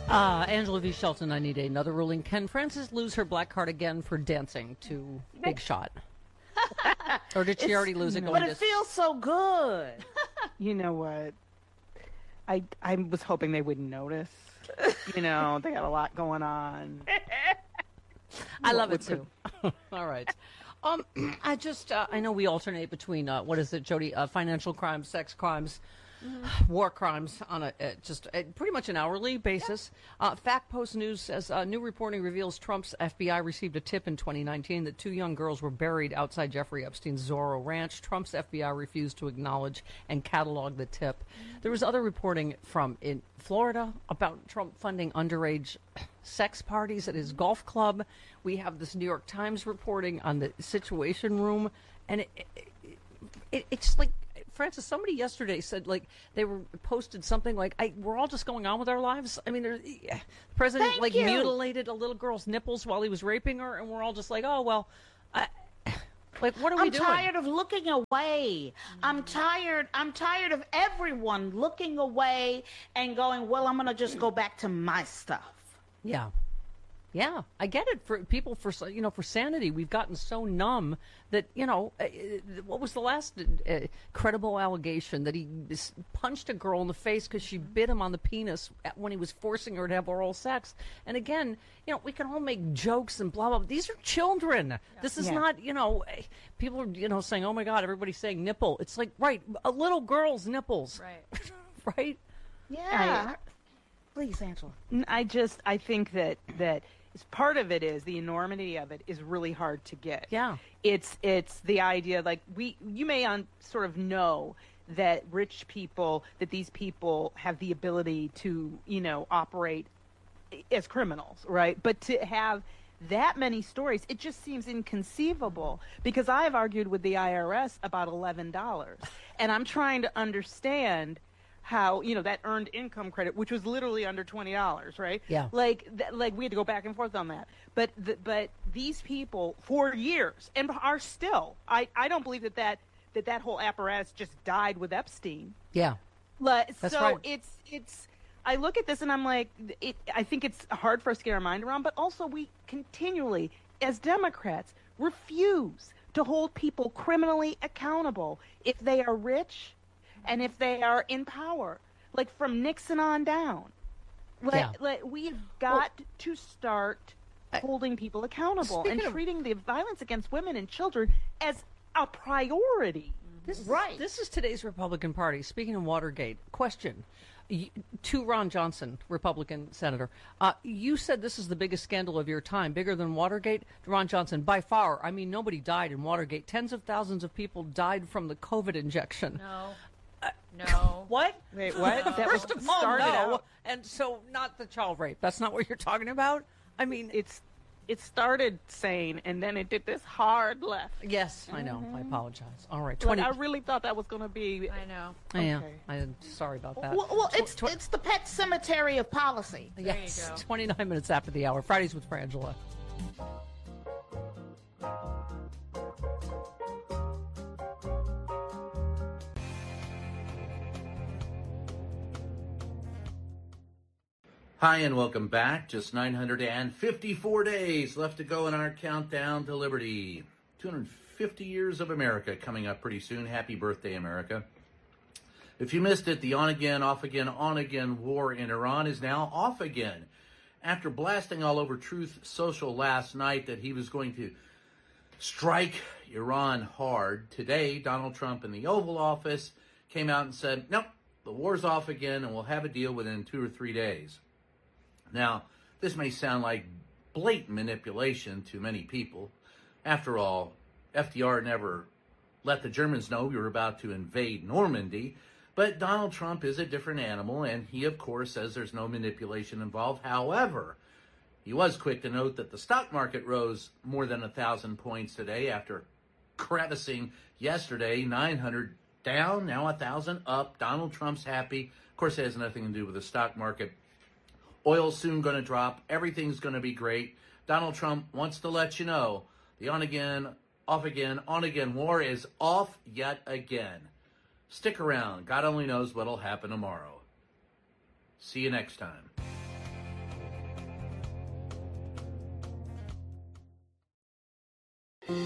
Angela V. Shelton, I need another ruling. Can Frances lose her black card again for dancing to Big Shot? Or did she already lose it going But it feels so good. You know what? I was hoping they wouldn't notice. They got a lot going on. I love it too. All right. I know we alternate between, what is it, Jody? Financial crimes, sex crimes, war crimes on a pretty much an hourly basis. Fact Post News says new reporting reveals Trump's FBI received a tip in 2019 that 2 young girls were buried outside Jeffrey Epstein's Zorro Ranch. Trump's FBI refused to acknowledge and catalog the tip. There was other reporting from in Florida about Trump funding underage sex parties at his golf club. We have this New York Times reporting on the Situation Room, and it's like, Francis, somebody yesterday said, like, they were posted something like, we're all just going on with our lives. I mean, the president, mutilated a little girl's nipples while he was raping her, and we're all just like, oh, well, what are we doing? I'm tired of looking away. I'm tired of everyone looking away and going, well, I'm going to just go back to my stuff. Yeah. Yeah, I get it. For people, for sanity, we've gotten so numb that, what was the last credible allegation? That he punched a girl in the face because she bit him on the penis when he was forcing her to have oral sex. And again, we can all make jokes and blah, blah, blah. These are children. Yeah. This is not, people are, saying, oh, my God, everybody's saying nipple. It's like, right, a little girl's nipples. Right. Right? Yeah. Please, Angela. I think that part of it is the enormity of it is really hard to get. Yeah. It's the idea, like, you may sort of know that these people have the ability to, operate as criminals, right? But to have that many stories, it just seems inconceivable, because I've argued with the IRS about $11, and I'm trying to understand how, that earned income credit, which was literally under $20, right? Yeah. Like we had to go back and forth on that. But these people for years and are still, I don't believe that whole apparatus just died with Epstein. Yeah. That's so right. It's I look at this and I'm like, I think it's hard for us to get our mind around, but also we continually, as Democrats, refuse to hold people criminally accountable if they are rich and if they are in power, like from Nixon on down. We've got to start holding people accountable and treating the violence against women and children as a priority. This is today's Republican Party. Speaking of Watergate, question to Ron Johnson, Republican senator. You said this is the biggest scandal of your time, bigger than Watergate. Ron Johnson, by far. I mean, nobody died in Watergate. Tens of thousands of people died from the COVID injection. No. What? Wait, what? No. That was First of all, started out. And so not the child rape. That's not what you're talking about? I mean, it started sane, and then it did this hard left. Yes, I know. I apologize. All right. I really thought that was going to be... I know. Yeah, I'm sorry about that. Well, it's the pet cemetery of policy. Yes, there you go. 29 minutes after the hour. Fridays with Frangela. Hi, and welcome back. Just 954 days left to go in our countdown to liberty. 250 years of America coming up pretty soon. Happy birthday, America. If you missed it, the on-again, off-again, on-again war in Iran is now off again. After blasting all over Truth Social last night that he was going to strike Iran hard, today Donald Trump in the Oval Office came out and said, nope, the war's off again and we'll have a deal within 2 or 3 days. Now, this may sound like blatant manipulation to many people. After all, FDR never let the Germans know we were about to invade Normandy, but Donald Trump is a different animal, and he, of course, says there's no manipulation involved. However, he was quick to note that the stock market rose more than 1,000 points today after crevasing yesterday, 900 down, now 1,000 up. Donald Trump's happy. Of course, it has nothing to do with the stock market. Oil's soon going to drop. Everything's going to be great. Donald Trump wants to let you know the on-again, off-again, on-again war is off yet again. Stick around. God only knows what'll happen tomorrow. See you next time.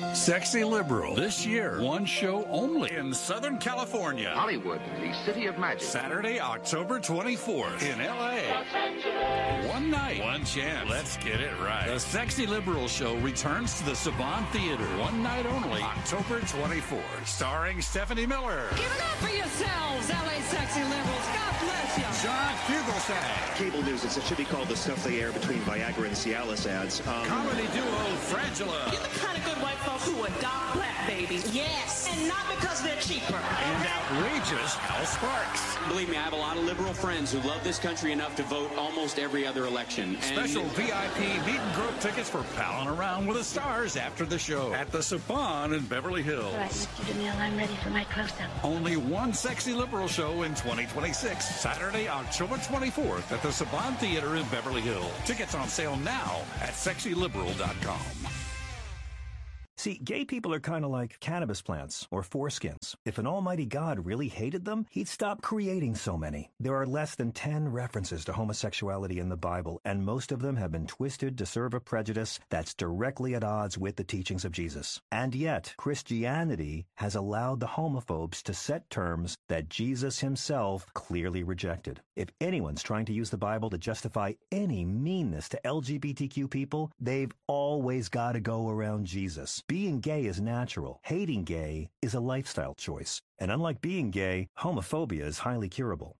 Sexy Liberal. This year, one show only in Southern California. Hollywood, the city of magic. Saturday, October 24th in L.A. One night, one chance. Let's get it right. The Sexy Liberal Show returns to the Saban Theater. One night only, October 24th. Starring Stephanie Miller. Give it up for yourselves, L.A. Sexy Liberals. God bless you. John Fugelsang. Cable news, it should be called the stuff they air between Viagra and Cialis ads. Comedy duo Frangela. You're the kind of good white folks who adopt black babies. Yes. And not because they're cheaper. And outrageous Al Sparks. Believe me, I have a lot of liberal friends who love this country enough to vote almost every other election. Special VIP meet and grope tickets for palling around with the stars after the show at the Saban in Beverly Hills. All right, Mr. DeMille, I'm ready for my close-up. Only one Sexy Liberal show in 2026. Saturday, October 24th at the Saban Theater in Beverly Hills. Tickets on sale now at sexyliberal.com. See, gay people are kind of like cannabis plants or foreskins. If an almighty God really hated them, he'd stop creating so many. There are less than 10 references to homosexuality in the Bible, and most of them have been twisted to serve a prejudice that's directly at odds with the teachings of Jesus. And yet, Christianity has allowed the homophobes to set terms that Jesus himself clearly rejected. If anyone's trying to use the Bible to justify any meanness to LGBTQ people, they've always got to go around Jesus. Being gay is natural. Hating gay is a lifestyle choice. And unlike being gay, homophobia is highly curable.